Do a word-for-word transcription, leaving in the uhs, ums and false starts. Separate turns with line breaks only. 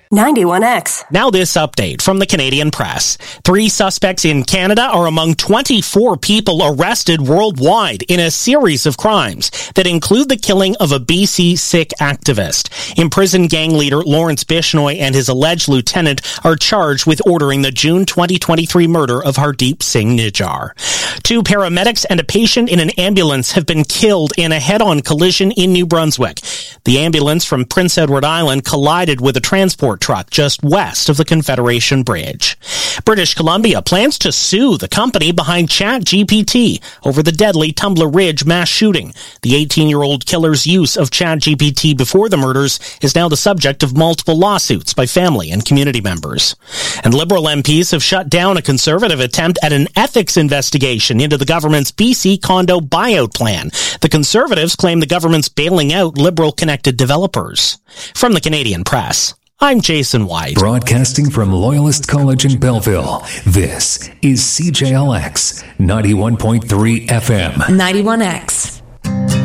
ninety-one X.
Now this update from the Canadian Press. Three suspects in Canada are among twenty-four people arrested worldwide in a series of crimes that include the killing of a B C Sikh activist. Imprisoned gang leader Lawrence Bishnoi and his alleged lieutenant are charged with ordering the June twenty twenty-three murder of Hardeep Singh Nijjar. Two paramedics and a patient in an ambulance have been killed in a head-on collision in New Brunswick. The ambulance from Prince Edward Island collided with a transport truck just west of the Confederation Bridge. British Columbia plans to sue the company behind ChatGPT over the deadly Tumbler Ridge mass shooting. The eighteen-year-old killer's use of ChatGPT before the murders is now the subject of multiple lawsuits by family and community members. And Liberal M Ps have shut down a Conservative attempt at an ethics investigation into the government's B C condo buyout plan. The Conservatives claim the government's bailing out Liberal-connected developers. From the Canadian Press, I'm Jason White.
Broadcasting from Loyalist College in Belleville, this is C J L X ninety-one point three F M.
ninety-one X.